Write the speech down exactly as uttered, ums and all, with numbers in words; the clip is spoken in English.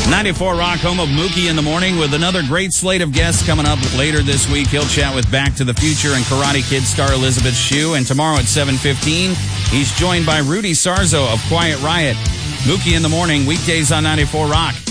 ninety-four Rock, home of Mookie in the Morning, with another great slate of guests coming up later this week. He'll chat with Back to the Future and Karate Kid star Elizabeth Shue. And tomorrow at seven fifteen, he's joined by Rudy Sarzo of Quiet Riot. Mookie in the Morning, weekdays on ninety-four Rock.